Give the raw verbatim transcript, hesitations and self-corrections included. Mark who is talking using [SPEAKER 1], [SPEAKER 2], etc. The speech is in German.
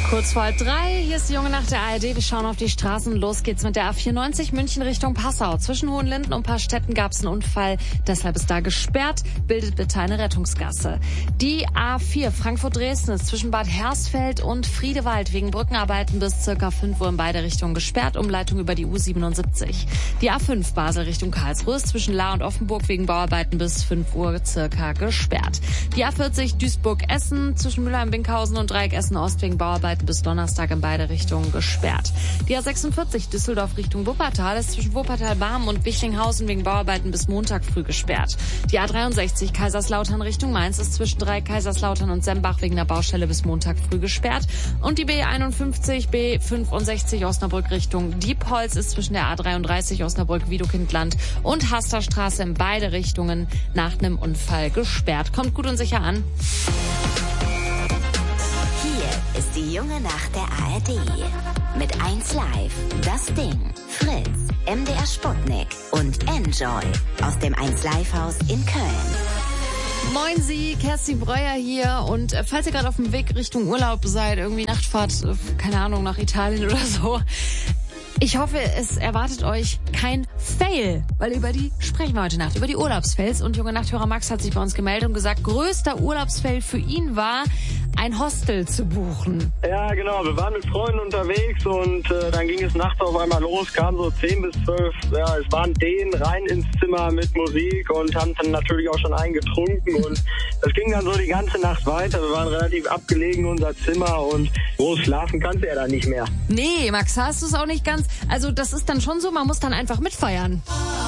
[SPEAKER 1] Kurz vor halb drei, hier ist die junge Nacht der A R D. Wir schauen auf die Straßen. Los geht's mit der A vierundneunzig München Richtung Passau. Zwischen Hohenlinden und Paarstetten gab es einen Unfall, deshalb ist da gesperrt. Bildet bitte eine Rettungsgasse. Die A vier Frankfurt-Dresden ist zwischen Bad Hersfeld und Friedewald wegen Brückenarbeiten bis circa fünf Uhr in beide Richtungen gesperrt. Umleitung über die U siebenundsiebzig. Die A fünf Basel Richtung Karlsruhe ist zwischen Lahr und Offenburg wegen Bauarbeiten bis fünf Uhr circa gesperrt. Die A vierzig Duisburg-Essen zwischen Mülheim-Binkhausen und Dreieck Essen-Ost wegen Bauarbeiten bis Donnerstag in beide Richtungen gesperrt. Die A sechsundvierzig Düsseldorf Richtung Wuppertal ist zwischen Wuppertal-Barmen und Wichlinghausen wegen Bauarbeiten bis Montag früh gesperrt. Die A dreiundsechzig Kaiserslautern Richtung Mainz ist zwischen Dreieck Kaiserslautern und Sembach wegen der Baustelle bis Montag früh gesperrt. Und die B einundfünfzig, B fünfundsechzig Osnabrück Richtung Diepholz ist zwischen der A dreiunddreißig Osnabrück-Wiedekindland und Hasterstraße in beide Richtungen nach einem Unfall gesperrt. Kommt gut und sicher an.
[SPEAKER 2] Ist die junge Nacht der A R D. Mit eins Live, das Ding, Fritz, M D R Sputnik und Enjoy aus dem eins Live Haus in Köln.
[SPEAKER 1] Moin Sie, Kerstin Breuer hier und äh, falls ihr gerade auf dem Weg Richtung Urlaub seid, irgendwie Nachtfahrt, äh, keine Ahnung, nach Italien oder so. Ich hoffe, es erwartet euch kein Fail, weil über die sprechen wir heute Nacht, über die Urlaubsfails. Und junge Nachthörer Max hat sich bei uns gemeldet und gesagt, größter Urlaubsfail für ihn war, ein Hostel zu buchen.
[SPEAKER 3] Ja, genau. Wir waren mit Freunden unterwegs und äh, dann ging es nachts auf einmal los, kam so zehn bis zwölf, ja, es waren denen rein ins Zimmer mit Musik und haben dann natürlich auch schon eingetrunken und das ging dann so die ganze Nacht weiter. Wir waren relativ abgelegen, unser Zimmer, und groß schlafen kannst du ja dann nicht mehr.
[SPEAKER 1] Nee, Max, hast du es auch nicht ganz. Also das ist dann schon so, man muss dann einfach mitfeiern.